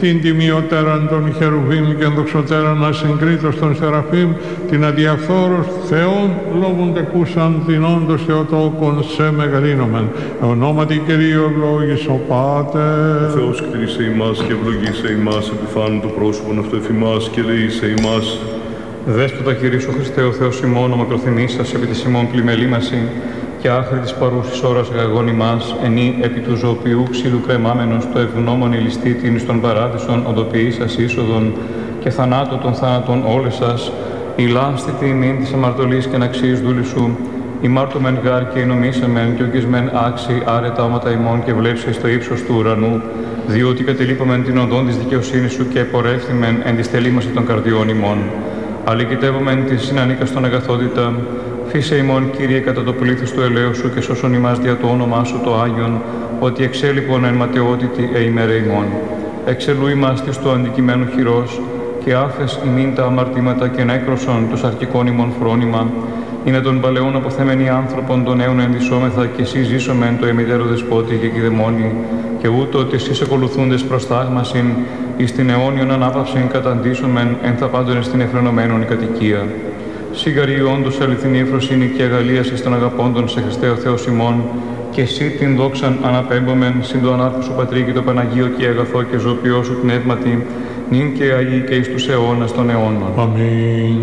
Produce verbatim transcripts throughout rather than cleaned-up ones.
την τιμιωτέραν των Χερουβίμ και ενδοξωτέραν ασυγκρίτως των Σεραφείμ, την αδιαφθόρος Θεόν λόγουν τεκούσαν την όντως Θεοτόκον σε μεγαλύνομεν. Ονόματι Κυρίου ευλόγησο Πάτερ. Ο Θεός κτήρισε ημάς και ευλογήσε ημάς, επιφάνει το πρόσωπον αυτό εφημάς και δεήσε ημάς. Δέσποτα Κυρίσου Χριστέ, ο Θεός ημών, ο μακροθυμήσας επί της ημών πλημελήμαση, και άχρη της παρούσης ώρας γαγών ημάς, ενή επί του ζωοποιού ξύλου κρεμάμενος, το ευγνώμων ηλιστήτην εις των παράδεισων οδοποιήσας είσοδον και θανάτω των θάνατων όλες σας, ηλάστητη ημίν της αμαρτωλής και αναξίης δούλη σου, ημάρτωμεν γάρ και εινομήσαμεν και ογγισμέν άξι άρετα όματα ημών και βλέψε στο ύψος του ουρανού, διότι κατελείπαμεν την οδόν της δικαιοσύνης σου και επορεύθυμεν εν τη στελήμαση των καρδιών ημών. Αλικητεύομεν τη συνανίκαστον αγαθότητα, φύσε ημών, Κύριε, κατά το πλήθος του ελέους σου και σώσον ημάς δια το όνομά σου το Άγιον, ότι εξέλιπον εν ματαιότητη εημέρε ημών. Εξελού ημάς της το αντικειμένου χειρός, και άφες ημίν τα αμαρτήματα και νέκρωσον τους αρχικών ημών φρόνημα, είναι των παλαιών αποθέμενοι άνθρωπον των νέων ενδυσσόμεθα, και εσύ ζήσομεν το εμιτέρο δεσπότη και κηδεμόνι, και ούτω ότι εσείς ακολουθούντες προς θαύμασιν, εις την αιώνιον ανάπαυσιν καταντήσομεν εν θα πάντων στην εφρενωμένον η κατοικία. Σίγαρη όντως αληθινή ευφροσύνη και αγαλίαση των αγαπώντων σε Χριστέ ο Θεός ημών, και εσύ την δόξαν αναπέμπομεν συν το ανάρχο σου Πατρί και το Παναγίο και αγαθό και ζωοποιό σου πνεύματι, νυν και αεί και εις τους αιώνας των αιώνων. Αμήν.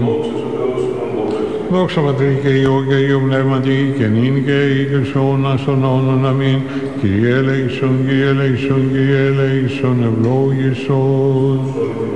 Δόξα Πατρί και Υιό και Υιό Πνεύματι, και νυν και αεί και στους αιώνας των αιώνων. Αμήν. Kyrie eleison, Kyrie eleison, Kyrie eleison, ευλόγησον.